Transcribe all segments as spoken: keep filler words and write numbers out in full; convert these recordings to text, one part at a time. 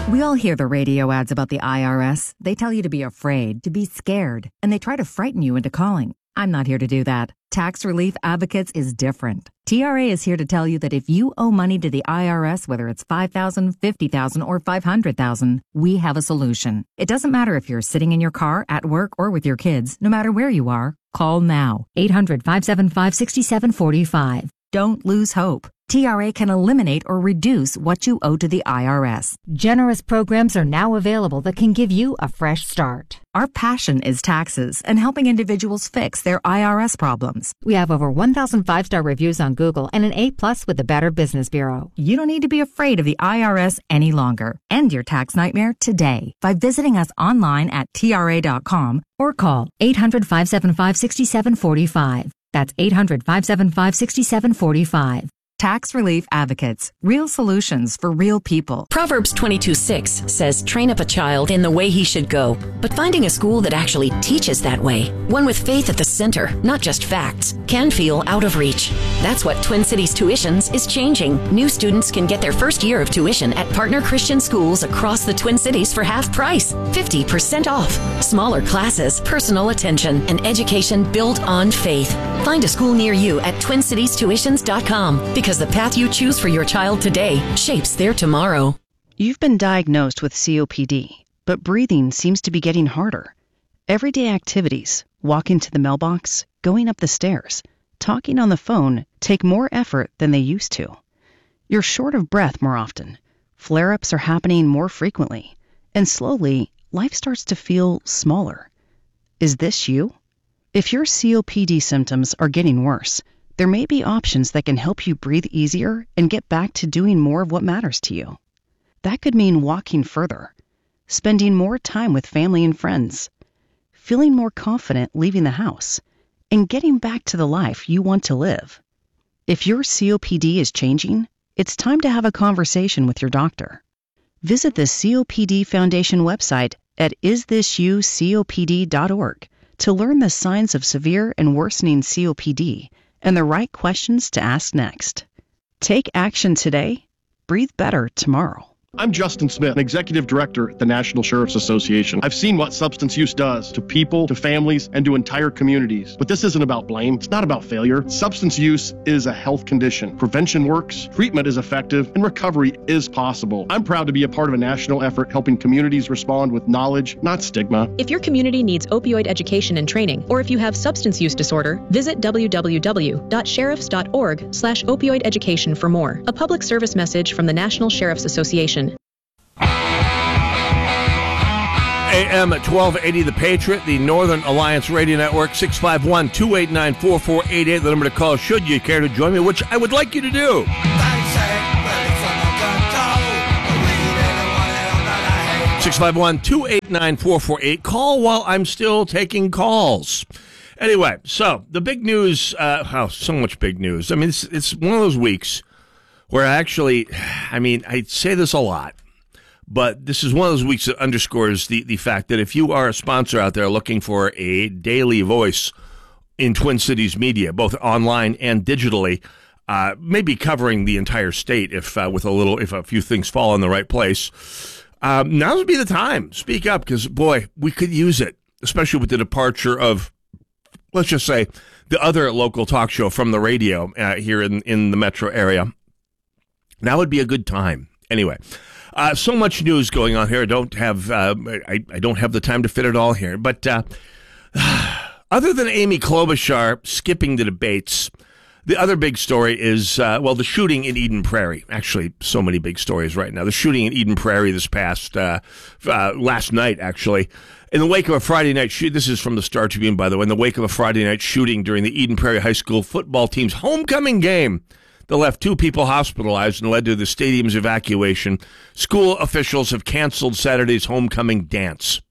We all hear the radio ads about the I R S. They tell you to be afraid, to be scared, and they try to frighten you into calling. I'm not here to do that. Tax Relief Advocates is different. T R A is here to tell you that if you owe money to the I R S, whether it's five thousand dollars, fifty thousand dollars, or five hundred thousand dollars, we have a solution. It doesn't matter if you're sitting in your car, at work, or with your kids. No matter where you are, call now. eight hundred, five seven five, six seven four five. Don't lose hope. T R A can eliminate or reduce what you owe to the I R S. Generous programs are now available that can give you a fresh start. Our passion is taxes and helping individuals fix their I R S problems. We have over one thousand five-star reviews on Google and an A plus with the Better Business Bureau. You don't need to be afraid of the I R S any longer. End your tax nightmare today by visiting us online at T R A dot com or call eight hundred, five seven five, six seven four five. That's eight hundred, five seven five, six seven four five. Tax Relief Advocates. Real solutions for real people. Proverbs twenty-two six says, train up a child in the way he should go. But finding a school that actually teaches that way, one with faith at the center, not just facts, can feel out of reach. That's what Twin Cities Tuitions is changing. New students can get their first year of tuition at partner Christian schools across the Twin Cities for half price, fifty percent off. Smaller classes, personal attention, and education built on faith. Find a school near you at twin cities tuitions dot com because the path you choose for your child today shapes their tomorrow. You've been diagnosed with C O P D, but breathing seems to be getting harder. Everyday activities, walking to the mailbox, going up the stairs, talking on the phone take more effort than they used to. You're short of breath more often. Flare-ups are happening more frequently. And slowly, life starts to feel smaller. Is this you? If your C O P D symptoms are getting worse, there may be options that can help you breathe easier and get back to doing more of what matters to you. That could mean walking further, spending more time with family and friends, feeling more confident leaving the house, and getting back to the life you want to live. If your C O P D is changing, it's time to have a conversation with your doctor. Visit the C O P D Foundation website at is this you copd dot org to learn the signs of severe and worsening C O P D and the right questions to ask next. Take action today. Breathe better tomorrow. I'm Justin Smith, Executive Director at the National Sheriff's Association. I've seen what substance use does to people, to families, and to entire communities. But this isn't about blame. It's not about failure. Substance use is a health condition. Prevention works, treatment is effective, and recovery is possible. I'm proud to be a part of a national effort helping communities respond with knowledge, not stigma. If your community needs opioid education and training, or if you have substance use disorder, visit w w w dot sheriffs dot org slash opioid education for more. A public service message from the National Sheriff's Association. A M at twelve eighty The Patriot, the Northern Alliance Radio Network, six five one, two eight nine, four four eight eight, the number to call should you care to join me, which I would like you to do. six five one, two eight nine, four four eight. Call while I'm still taking calls. Anyway, so the big news, uh, oh, so much big news. I mean, it's, it's one of those weeks where I actually, I mean, I say this a lot, but this is one of those weeks that underscores the, the fact that if you are a sponsor out there looking for a daily voice in Twin Cities media, both online and digitally, uh, maybe covering the entire state if uh, with a little, if a few things fall in the right place, um, now would be the time. Speak up, because boy, we could use it, especially with the departure of, let's just say, the other local talk show from the radio uh, here in, in the metro area. Now would be a good time. Anyway, uh, so much news going on here. I don't have uh, I, I don't have the time to fit it all here. But uh, other than Amy Klobuchar skipping the debates, the other big story is, uh, well, the shooting in Eden Prairie. Actually, so many big stories right now. The shooting in Eden Prairie this past, uh, uh, last night, actually. In the wake of a Friday night shoot, this is from the Star Tribune, by the way, in the wake of a Friday night shooting during the Eden Prairie High School football team's homecoming game that left two people hospitalized and led to the stadium's evacuation, school officials have canceled Saturday's homecoming dance.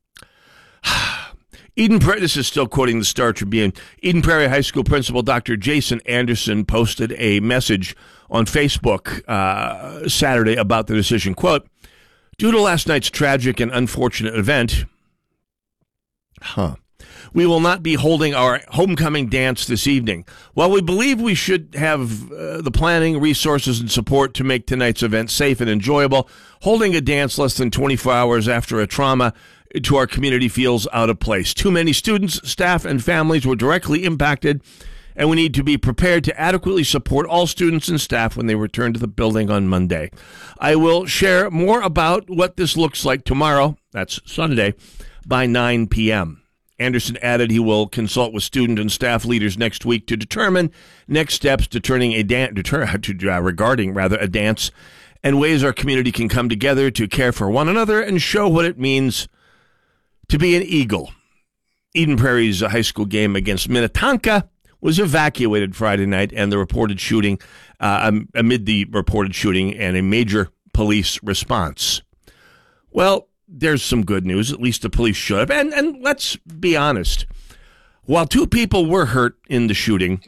Eden Prairie, this is still quoting the Star Tribune. Eden Prairie High School principal Doctor Jason Anderson posted a message on Facebook uh, Saturday about the decision. Quote, due to last night's tragic and unfortunate event, huh, We will not be holding our homecoming dance this evening. While we believe we should have uh, the planning, resources, and support to make tonight's event safe and enjoyable, holding a dance less than twenty-four hours after a trauma to our community feels out of place. Too many students, staff, and families were directly impacted, and we need to be prepared to adequately support all students and staff when they return to the building on Monday. I will share more about what this looks like tomorrow, that's Sunday, by nine p.m. Anderson added he will consult with student and staff leaders next week to determine next steps to turning a dan- deter- to, uh, regarding rather a dance and ways our community can come together to care for one another and show what it means to be an Eagle. Eden Prairie's high school game against Minnetonka was evacuated Friday night, and the reported shooting uh, amid the reported shooting and a major police response. Well, there's some good news. At least the police should have. And, and let's be honest. While two people were hurt in the shooting,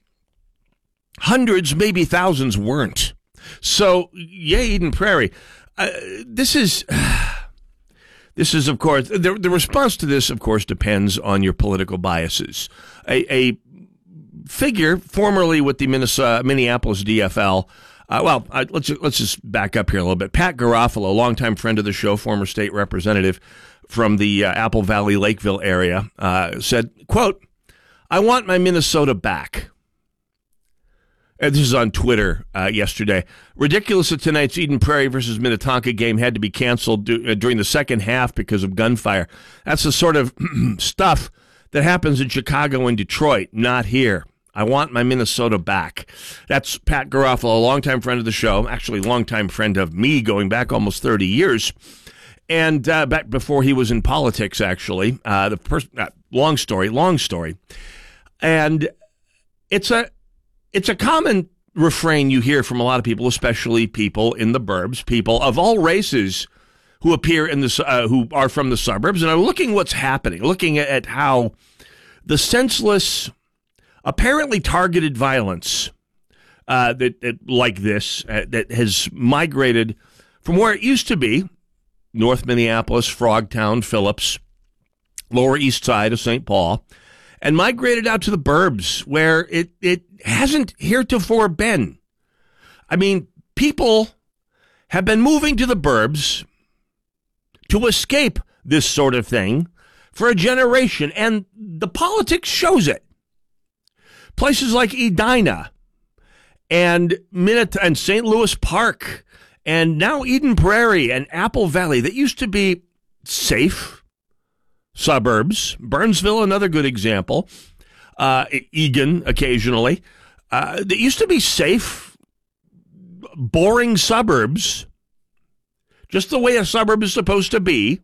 hundreds, maybe thousands weren't. So, yay, Eden Prairie. Uh, this is, this is, of course, the, the response to this, of course, depends on your political biases. A, a figure formerly with the Minnesota, Minneapolis D F L, Uh, well, uh, let's let's just back up here a little bit. Pat Garofalo, longtime friend of the show, former state representative from the uh, Apple Valley, Lakeville area, uh, said, quote, "I want my Minnesota back." And this is on Twitter uh, yesterday. Ridiculous that tonight's Eden Prairie versus Minnetonka game had to be canceled do, uh, during the second half because of gunfire. That's the sort of stuff that happens in Chicago and Detroit, not here. I want my Minnesota back. That's Pat Garofalo, a longtime friend of the show, actually longtime friend of me going back almost thirty years. And uh, back before he was in politics, actually. Uh, the pers- uh, long story, long story. And it's a it's a common refrain you hear from a lot of people, especially people in the burbs, people of all races who appear in the uh, who are from the suburbs and are looking what's happening, looking at, at how the senseless, apparently targeted violence uh, that, that like this uh, that has migrated from where it used to be, North Minneapolis, Frogtown, Phillips, Lower East Side of Saint Paul, and migrated out to the burbs where it, it hasn't heretofore been. I mean, people have been moving to the burbs to escape this sort of thing for a generation, and the politics shows it. Places like Edina and Minnet and Saint Louis Park and now Eden Prairie and Apple Valley that used to be safe suburbs. Burnsville, another good example. Uh, Egan, occasionally. Uh, that used to be safe, boring suburbs, just the way a suburb is supposed to be,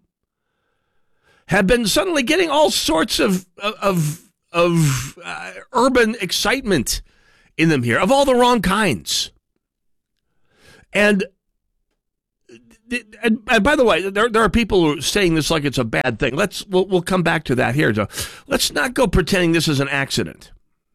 have been suddenly getting all sorts of of of uh, urban excitement in them here, of all the wrong kinds. And, and, and by the way, there, there are people who are saying this like it's a bad thing. Let's, we'll, we'll come back to that here. So let's not go pretending this is an accident.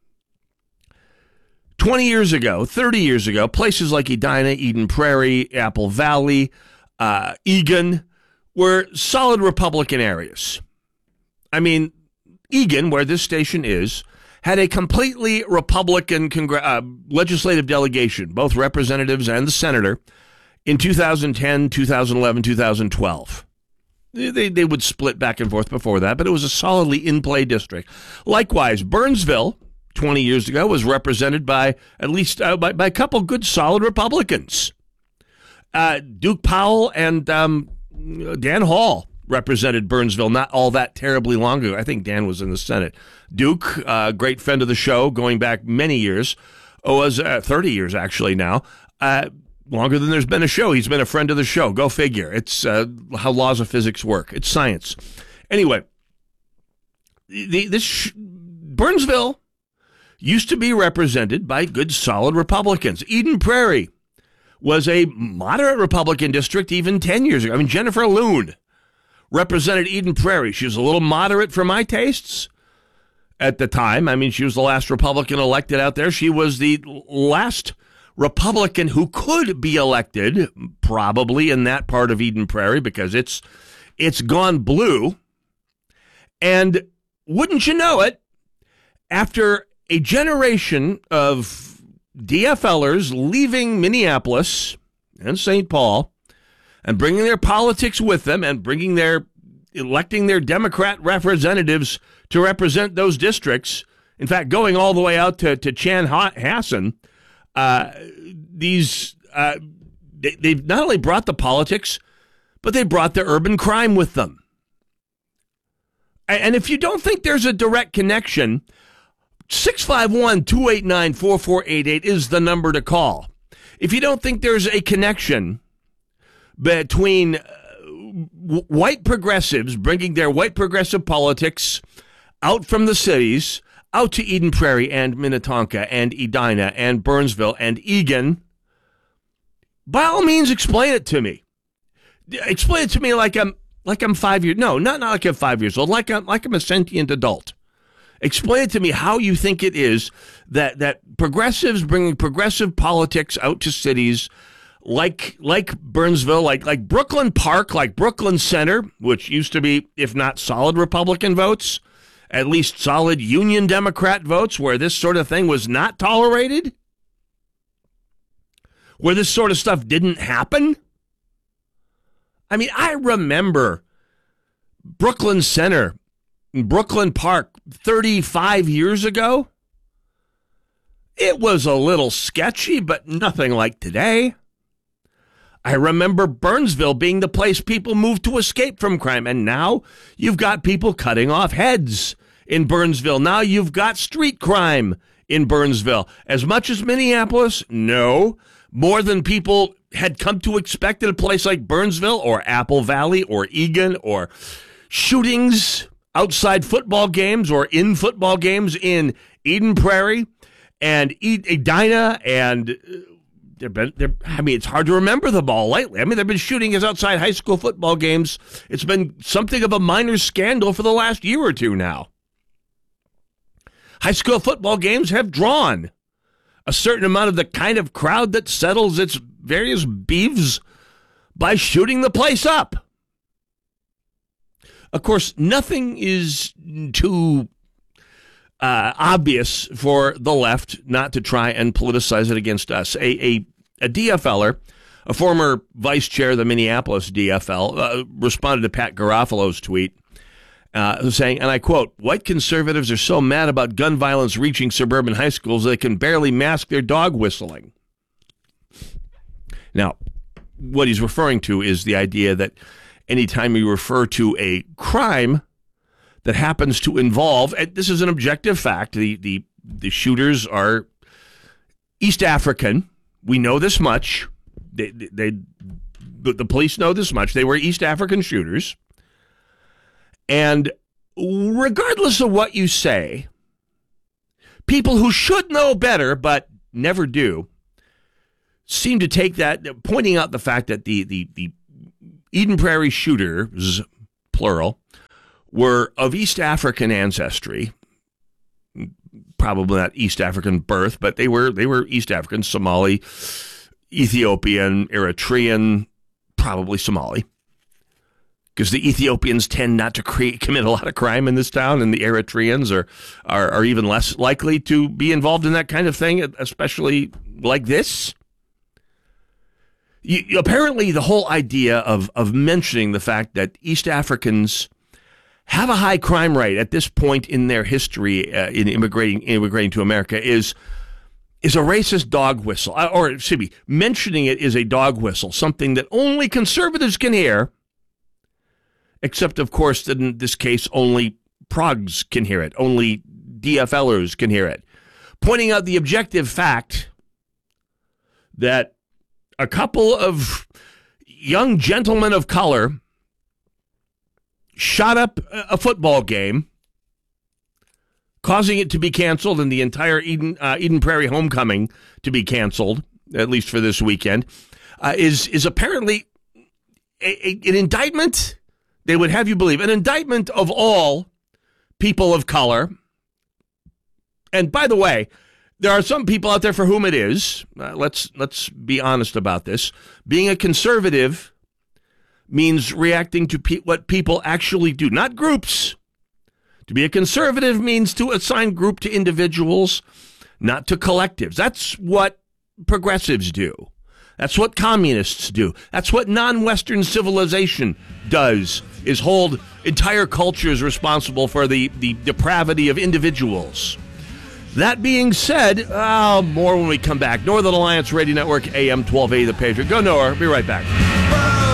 twenty years ago, thirty years ago, places like Edina, Eden Prairie, Apple Valley, uh, Egan were solid Republican areas. I mean, Egan, where this station is, had a completely Republican congr- uh, legislative delegation, both representatives and the senator, in two thousand ten, two thousand eleven, two thousand twelve. They, they would split back and forth before that, but it was a solidly in-play district. Likewise, Burnsville, twenty years ago, was represented by at least uh, by, by a couple good, solid Republicans. Uh, Duke Powell and um, Dan Hall represented Burnsville not all that terribly long ago. I think Dan was in the Senate. Duke, a uh, great friend of the show, going back many years, was uh, thirty years actually now, uh, longer than there's been a show. He's been a friend of the show. Go figure. It's uh, how laws of physics work. It's science. Anyway, the, this sh- Burnsville used to be represented by good, solid Republicans. Eden Prairie was a moderate Republican district even ten years ago. I mean, Jennifer Loon represented Eden Prairie. She was a little moderate for my tastes at the time. I mean, she was the last Republican elected out there. She was the last Republican who could be elected, probably in that part of Eden Prairie, because it's it's gone blue. And wouldn't you know it, after a generation of DFLers leaving Minneapolis and Saint Paul and bringing their politics with them and bringing their electing their Democrat representatives to represent those districts, in fact, going all the way out to, to Chanhassen, uh, these uh, they, they've not only brought the politics, but they brought the urban crime with them. And if you don't think there's a direct connection, six five one, two eight nine, four four eight eight is the number to call. If you don't think there's a connection between uh, white progressives bringing their white progressive politics out from the cities, out to Eden Prairie and Minnetonka and Edina and Burnsville and Eagan, by all means, explain it to me. Explain it to me like I'm like I'm five years. No, not, not like I'm five years old. Like I'm like I'm a sentient adult. Explain it to me how you think it is that that progressives bringing progressive politics out to cities like like Burnsville, like like Brooklyn Park, like Brooklyn Center, which used to be, if not solid Republican votes, at least solid Union Democrat votes, where this sort of thing was not tolerated, where this sort of stuff didn't happen. I mean, I remember Brooklyn Center, Brooklyn Park thirty-five years ago. It was a little sketchy, but nothing like today. I remember Burnsville being the place people moved to escape from crime, and now you've got people cutting off heads in Burnsville. Now you've got street crime in Burnsville. As much as Minneapolis, no. More than people had come to expect at a place like Burnsville or Apple Valley or Eagan, or shootings outside football games or in football games in Eden Prairie and Edina, and they've been, they're, I mean, it's hard to remember them all lately. I mean, they've been shooting us outside high school football games. It's been something of a minor scandal for the last year or two now. High school football games have drawn a certain amount of the kind of crowd that settles its various beefs by shooting the place up. Of course, nothing is too uh, obvious for the left not to try and politicize it against us. A, a, a DFLer, a former vice chair of the Minneapolis D F L, uh, responded to Pat Garofalo's tweet, Uh, saying, and I quote, "White conservatives are so mad about gun violence reaching suburban high schools they can barely mask their dog whistling." Now, what he's referring to is the idea that anytime you refer to a crime that happens to involve, and this is an objective fact, the, the, the shooters are East African. We know this much. They, they, the police know this much. They were East African shooters. And regardless of what you say, people who should know better but never do seem to take that, pointing out the fact that the, the, the Eden Prairie shooters, plural, were of East African ancestry, probably not East African birth, but they were they were East African, Somali, Ethiopian, Eritrean, probably Somali. Because the Ethiopians tend not to create, commit a lot of crime in this town, and the Eritreans are, are are even less likely to be involved in that kind of thing, especially like this. You, apparently, the whole idea of, of mentioning the fact that East Africans have a high crime rate at this point in their history uh, in immigrating immigrating to America is is a racist dog whistle. Or, excuse me, mentioning it is a dog whistle, something that only conservatives can hear. Except, of course, that in this case, only progs can hear it. Only DFLers can hear it. Pointing out the objective fact that a couple of young gentlemen of color shot up a football game, causing it to be canceled and the entire Eden, uh, Eden Prairie homecoming to be canceled, at least for this weekend, uh, is, is apparently a, a, an indictment. They would have you believe, an indictment of all people of color. And by the way, there are some people out there for whom it is. Uh, let's let's be honest about this. Being a conservative means reacting to pe- what people actually do, not groups. To be a conservative means to assign group to individuals, not to collectives. That's what progressives do. That's what communists do. That's what non-Western civilization does, is hold entire cultures responsible for the, the depravity of individuals. That being said, uh, more when we come back. Northern Alliance Radio Network, A M twelve eighty, The Patriot. Go, Noah. Be right back.